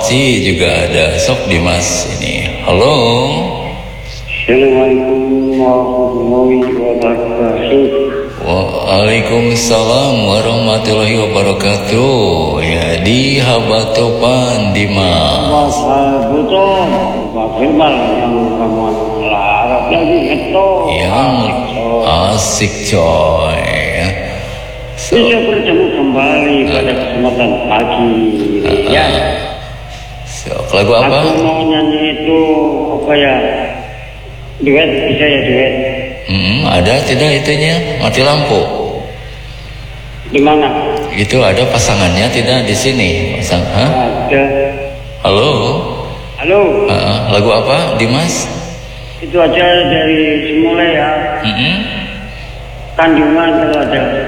Oci juga ada. Sok Dimas ini. Halo. Assalamualaikum warahmatullahi wabarakatuh. Waalaikumsalam warahmatullahi wabarakatuh. Ya di Habatopan Dimas. Mas Buton, Pak Firman yang kamu larap lagi itu. Yang asik coy. Ya. Bisa bertemu kembali pada kesempatan pagi ini ya. Lagu apa? Aku mau nyanyi itu apa ya? Duet, bisa ya duet? Ada tidak itunya? Mati lampu. Di mana? Itu ada pasangannya tidak di sini? Ada. Halo. Halo. Lagu apa, Dimas? Itu aja dari semula ya. Kandungan kalau ada.